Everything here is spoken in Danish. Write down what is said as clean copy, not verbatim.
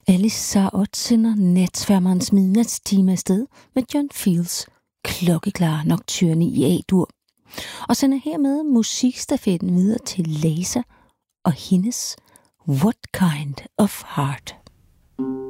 Alice Sarot sender natsværmerens midnatstime afsted med John Fields klokkeklare nocturne i A-dur, og sender hermed musikstafetten videre til Laser og hendes What Kind of Heart.